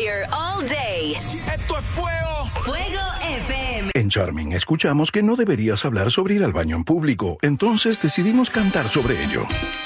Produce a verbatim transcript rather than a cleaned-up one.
here all day. Esto es Fuego. Fuego F M. En Charming escuchamos que no deberías hablar sobre ir al baño en público, entonces decidimos cantar sobre ello.